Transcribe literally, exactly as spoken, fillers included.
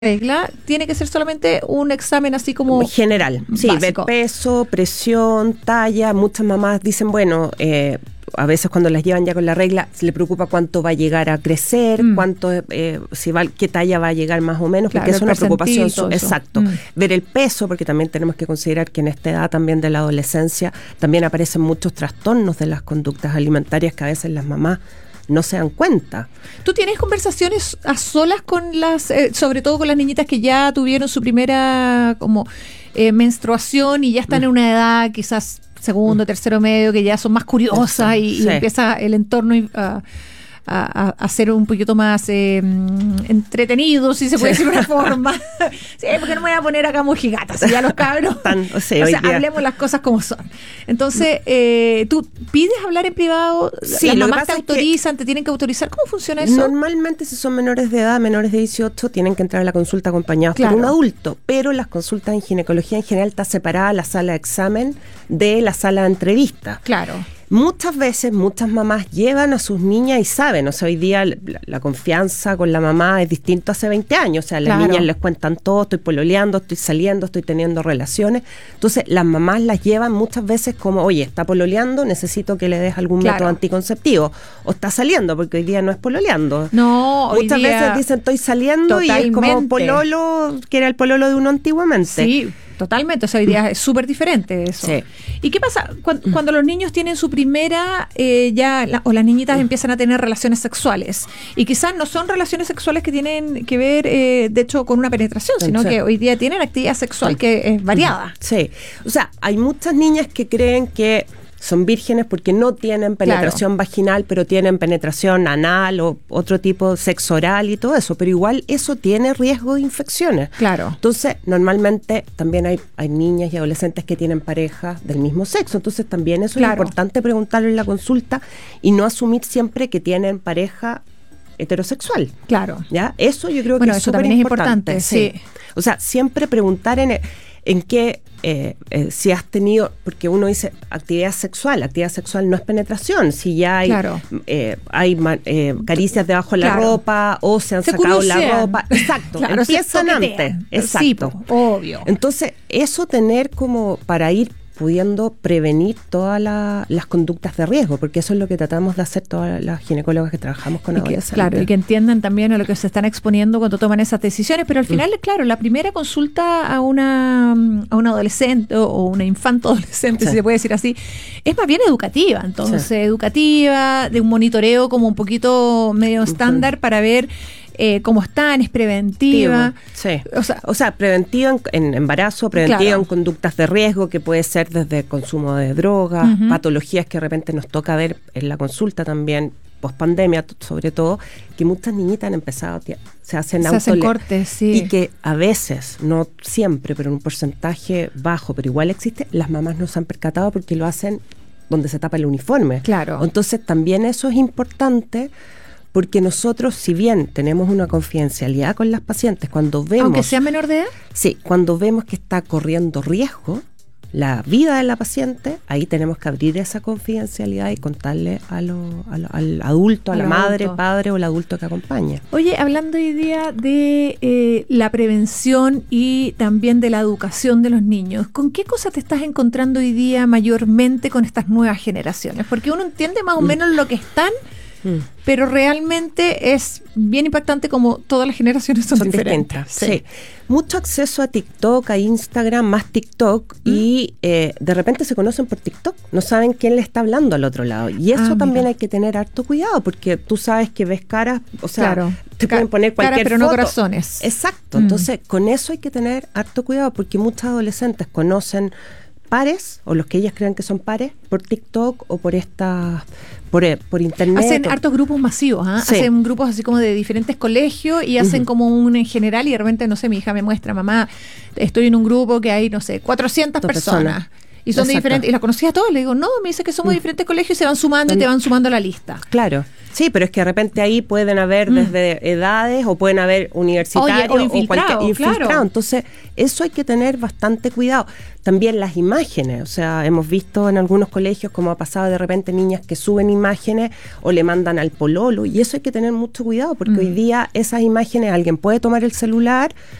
regla tiene que ser solamente un examen así como general, sí, básico. Ver peso, presión, talla. Muchas mamás dicen, bueno, eh, a veces cuando las llevan ya con la regla, se le preocupa cuánto va a llegar a crecer, mm. cuánto, eh, si va, qué talla va a llegar más o menos, claro, porque es una preocupación. Su, exacto. Mm. Ver el peso, porque también tenemos que considerar que en esta edad también de la adolescencia también aparecen muchos trastornos de las conductas alimentarias que a veces las mamás no se dan cuenta. ¿Tú tienes conversaciones a solas con las, eh, sobre todo con las niñitas que ya tuvieron su primera como eh, menstruación y ya están mm. en una edad quizás segundo, mm. tercero medio, que ya son más curiosas y, sí. y empieza el entorno a, a, a ser un poquito más eh, entretenido, si se puede sí. decir de una forma? Sí, porque no me voy a poner acá mojigatas, si ya los cabros. Tan, o sea, o sea hablemos las cosas como son. Entonces, eh, ¿tú pides hablar en privado? Sí, ¿Las lo mamás que te autorizan, te tienen que autorizar? ¿Cómo funciona eso? Normalmente, si son menores de edad, menores de dieciocho, tienen que entrar a la consulta acompañados claro. por un adulto, pero las consultas en ginecología en general está separada la sala de examen de la sala de entrevista. Claro. Muchas veces, muchas mamás llevan a sus niñas y saben, o sea, hoy día la, la confianza con la mamá es distinto hace veinte años, o sea, las claro. niñas les cuentan todo, estoy pololeando, estoy saliendo, estoy teniendo relaciones, entonces las mamás las llevan muchas veces como, oye, está pololeando, necesito que le des algún claro. método anticonceptivo, o está saliendo, porque hoy día no es pololeando. No, muchas hoy día veces dicen, estoy saliendo totalmente. Y es como pololo, que era el pololo de uno antiguamente. Sí. Totalmente, o sea, hoy día es súper diferente eso. Sí. ¿Y qué pasa cuando, cuando los niños tienen su primera, eh, ya la, o las niñitas empiezan a tener relaciones sexuales? Y quizás no son relaciones sexuales que tienen que ver, eh, de hecho, con una penetración, sino sí. que hoy día tienen actividad sexual sí. que es variada. Sí, o sea, hay muchas niñas que creen que son vírgenes porque no tienen penetración claro. vaginal, pero tienen penetración anal o otro tipo de sexo oral y todo eso, pero igual eso tiene riesgo de infecciones. Claro. Entonces, normalmente también hay, hay niñas y adolescentes que tienen parejas del mismo sexo, entonces también eso claro. es importante preguntarlo en la consulta y no asumir siempre que tienen pareja heterosexual. Claro. ¿Ya? Eso yo creo bueno, que es súper importante. importante. Sí. sí. O sea, siempre preguntar en... El, en qué, eh, eh, si has tenido, porque uno dice actividad sexual, actividad sexual no es penetración, si ya hay, claro. eh, hay eh, caricias debajo de la claro. ropa o se han se sacado curiosean. la ropa, exacto, claro, empiezan antes, exacto. Sí, po, obvio. Entonces, eso tener como para ir pudiendo prevenir todas la, las conductas de riesgo, porque eso es lo que tratamos de hacer todas las ginecólogas que trabajamos con y que, adolescentes. Claro, y que entiendan también a lo que se están exponiendo cuando toman esas decisiones, pero al final, mm. claro, la primera consulta a una, a una adolescente o una infanto adolescente, sí. si se puede decir así, es más bien educativa, entonces, sí. educativa, de un monitoreo como un poquito medio estándar uh-huh. para ver Eh, cómo están, es preventiva. Sí. O sea, o sea preventiva en, en embarazo, preventiva claro. en conductas de riesgo, que puede ser desde consumo de drogas, uh-huh. patologías que de repente nos toca ver en la consulta también, pospandemia sobre todo, que muchas niñitas han empezado, tía, se hacen se autole- hacen cortes, sí. Y que a veces, no siempre, pero en un porcentaje bajo, pero igual existe, las mamás no se han percatado porque lo hacen donde se tapa el uniforme. Claro. Entonces también eso es importante. Porque nosotros, si bien tenemos una confidencialidad con las pacientes, cuando vemos... Aunque sea menor de edad. Sí, cuando vemos que está corriendo riesgo la vida de la paciente, ahí tenemos que abrir esa confidencialidad y contarle a lo, a lo, al adulto, a, a la madre, adulto. padre o el adulto que acompaña. Oye, hablando hoy día de eh, la prevención y también de la educación de los niños, ¿con qué cosas te estás encontrando hoy día mayormente con estas nuevas generaciones? Porque uno entiende más o menos mm. lo que están... Mm. Pero realmente es bien impactante como todas las generaciones son, son diferentes. Sí. sí. Mucho acceso a TikTok, a Instagram, más TikTok, mm. y eh, de repente se conocen por TikTok, no saben quién le está hablando al otro lado. Y eso ah, también mira. hay que tener harto cuidado, porque tú sabes que ves caras, o sea, claro. te pueden poner cualquier cara, pero foto. no corazones. Exacto, mm. entonces con eso hay que tener harto cuidado, porque muchos adolescentes conocen pares, o los que ellas crean que son pares, por TikTok o por estas, por, por internet. Hacen o, hartos grupos masivos, ¿eh? sí. hacen grupos así como de diferentes colegios y hacen uh-huh. como un en general y de repente, no sé, mi hija me muestra, mamá, estoy en un grupo que hay, no sé, cuatrocientas personas. personas. Y son de diferentes, y las conocí a todos, le digo, no, me dice que somos de diferentes colegios y se van sumando y te van sumando a la lista. Claro. Sí, pero es que de repente ahí pueden haber mm. desde edades o pueden haber universitarios Oye, o, infiltrado, o cualquier infiltrado. Claro. Entonces, eso hay que tener bastante cuidado. También las imágenes, o sea, hemos visto en algunos colegios como ha pasado de repente niñas que suben imágenes o le mandan al pololo, y eso hay que tener mucho cuidado porque mm. hoy día esas imágenes alguien puede tomar el celular